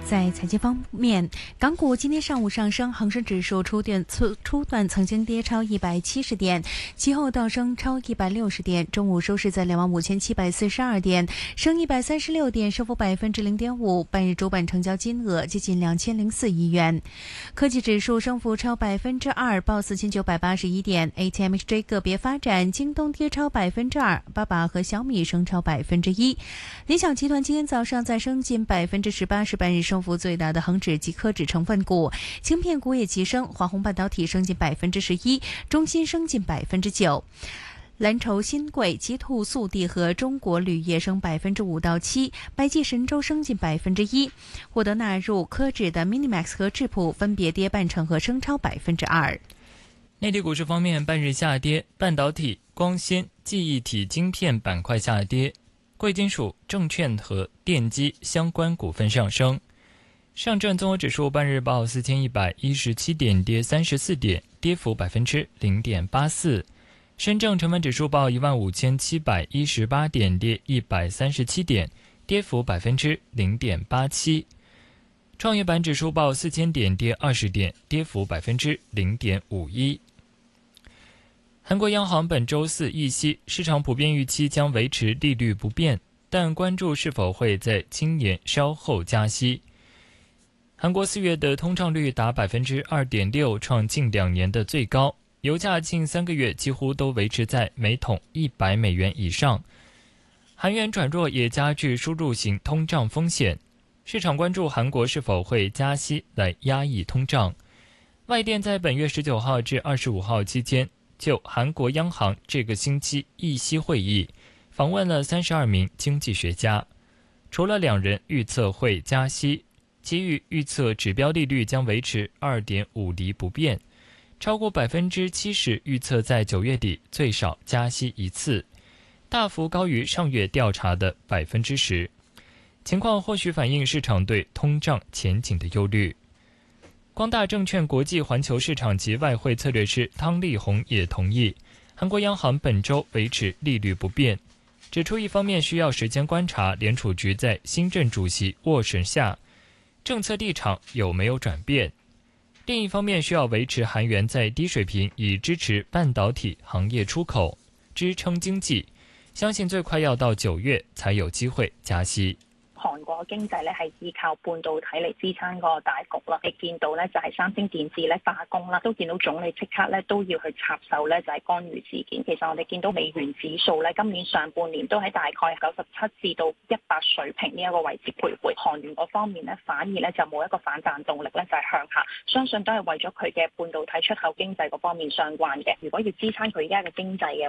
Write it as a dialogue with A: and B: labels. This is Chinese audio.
A: 在财经方面，港股今天上午上升，恒生指数初段曾经跌超170点，其后倒升超160点，中午收市在25742点，升136点，升幅0.5%。半日主板成交金额接近2004亿元。科技指数升幅超2%，报4981点。ATMXJ 个别发展，京东跌超2%，爸爸和小米升超1%。理想集团今天早上再升近18%，是半日升幅最大的恒指及科指成分股。芯片股也急升，华虹半导体升近11%，中芯升近9%。蓝筹新贵、极兔、速递和中国铝业升5%到7%，百济神州升近1%。获得纳入科指的 Minimax 和智普分别跌0.5%和升超2%。
B: 内地股市方面，半日下跌，半导体、光纤、记忆体晶片板块下跌，贵金属、证券和电机相关股份上升。上证综合指数半日报4117点，跌34点，跌幅0.84%。深证成分指数报15718点，跌137点，跌幅0.87%。创业板指数报4000点，跌20点，跌幅0.51%。韩国央行本周四议息，市场普遍预期将维持利率不变，但关注是否会在今年稍后加息。韩国4月的通胀率达2.6%，创近2年的最高。油价近3个月几乎都维持在每桶100美元以上。韩元转弱也加剧输入型通胀风险，市场关注韩国是否会加息来压抑通胀。外电在本月19号至25号期间，就韩国央行这个星期议息会议访问了32名经济学家，除了2人预测会加息，其余预测指标利率将维持2.5厘不变，超过70%预测在9月底最少加息1次，大幅高于上月调查的10%。情况或许反映市场对通胀前景的忧虑。光大证券国际环球市场及外汇策略师汤立红也同意，韩国央行本周维持利率不变，指出一方面需要时间观察联储局在新任主席沃什下政策立场有没有转变，另一方面需要维持韩元在低水平，以支持半导体行业出口，支撑经济。相信最快要到9月才有機會加息。
C: 韓國經濟咧係依靠半導體嚟支撐嗰個大局啦。你見到咧就係三星電子咧罷工啦，都見到總理即刻咧都要去插手咧就係干預事件。其實我哋見到美元指數咧今年上半年都喺大概97至到100水平呢一個位置徘徊。韓元嗰方面咧反而咧就冇一個反彈動力咧就係向下，相信都係為咗佢嘅半導體出口經濟嗰方面相關嘅。如果要支撐佢而家嘅經濟嘅